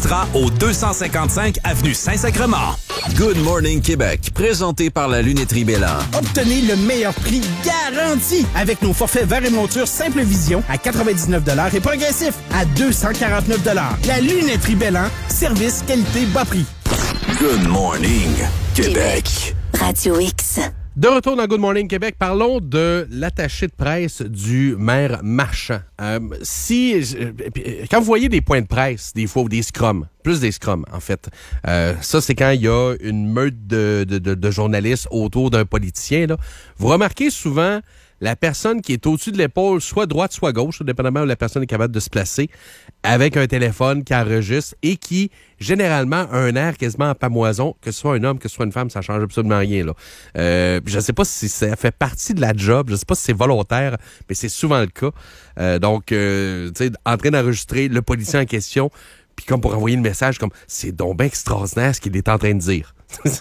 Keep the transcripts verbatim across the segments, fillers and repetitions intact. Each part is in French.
sera au deux cent cinquante-cinq avenue Saint-Sacrement. Good Morning Québec, présenté par la Lunetterie Bélan. Obtenez le meilleur prix garanti avec nos forfaits verre et monture Simple Vision à quatre-vingt-dix-neuf dollars et progressif à deux cent quarante-neuf dollars. La Lunetterie Bélan, service, qualité, bas prix. Good Morning Québec. Radio X. De retour dans Good Morning Québec, parlons de l'attaché de presse du maire Marchand. Euh, si, euh, quand vous voyez des points de presse, des fois, ou des scrums, plus des scrums, en fait, euh, ça, c'est quand il y a une meute de, de, de, de journalistes autour d'un politicien, là. Vous remarquez souvent la personne qui est au-dessus de l'épaule, soit droite, soit gauche, dépendamment où la personne est capable de se placer, avec un téléphone qui enregistre et qui, généralement, a un air quasiment en pamoison, que ce soit un homme, que ce soit une femme, ça change absolument rien, là. Euh, je ne sais pas si ça fait partie de la job, je ne sais pas si c'est volontaire, mais c'est souvent le cas. Euh, donc, euh, tu sais, en train d'enregistrer le policier en question, puis comme pour envoyer le message, comme, c'est donc bien extraordinaire ce qu'il est en train de dire.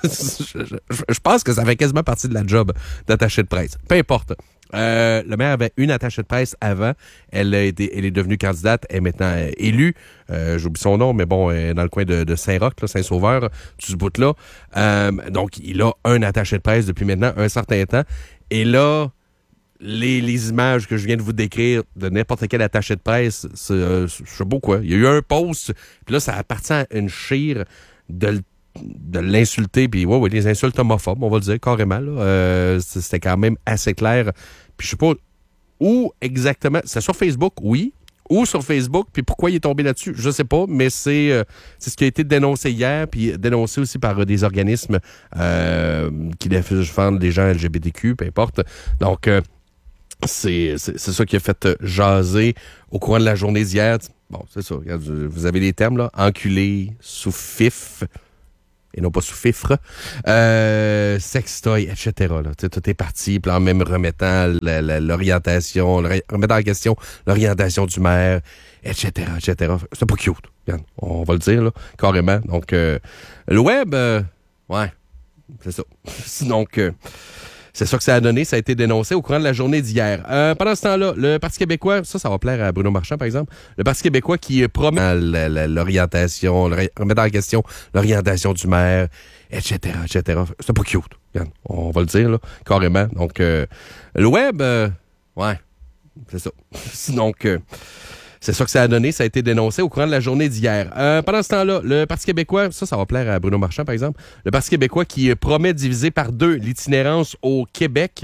je, je, je pense que ça fait quasiment partie de la job d'attaché de presse. Peu importe. Euh, le maire avait une attachée de presse avant. Elle a été, elle est devenue candidate. Elle est maintenant euh, élue. Euh, j'oublie son nom, mais bon, elle est dans le coin de, de Saint-Roch, là, Saint-Sauveur, tout ce bout-là. Euh, donc, il a un attaché de presse depuis maintenant un certain temps. Et là, les, les images que je viens de vous décrire de n'importe quel attaché de presse, c'est, euh, je sais pas quoi. Il y a eu un post, puis là, ça appartient à une chire de de l'insulter, puis ouais, ouais, les insultes homophobes, on va le dire carrément, là. Euh, c'était quand même assez clair. Puis je sais pas où exactement, c'est sur Facebook, oui, ou sur Facebook, puis pourquoi il est tombé là-dessus, je sais pas, mais c'est, euh, c'est ce qui a été dénoncé hier, puis dénoncé aussi par euh, des organismes euh, qui défendent des gens L G B T Q, peu importe. Donc, euh, c'est, c'est, c'est ça qui a fait jaser au courant de la journée d'hier. Bon, c'est ça, vous avez les termes, là, enculé, sous-fif, et non pas sous fifre, euh, sextoy, et cetera. Là. Tout est parti, puis en même remettant la, la, l'orientation, remettant en question l'orientation du maire, et cetera, et cetera. C'est pas cute, regarde, on va le dire, là, carrément. Donc, euh, le web, euh, ouais, c'est ça. Donc, euh, c'est ça que ça a donné, ça a été dénoncé au courant de la journée d'hier. Euh, pendant ce temps-là, le Parti québécois, ça, ça va plaire à Bruno Marchand, par exemple, le Parti québécois qui promet la, la, l'orientation, remettre en question l'orientation du maire, et cetera, et cetera. C'est pas cute, regarde, on va le dire, là, carrément. Donc, euh, le web, euh, ouais, c'est ça. Donc, euh, c'est ça que ça a donné, ça a été dénoncé au courant de la journée d'hier. Euh, pendant ce temps-là, le Parti québécois, ça, ça va plaire à Bruno Marchand, par exemple, le Parti québécois qui promet de diviser par deux l'itinérance au Québec.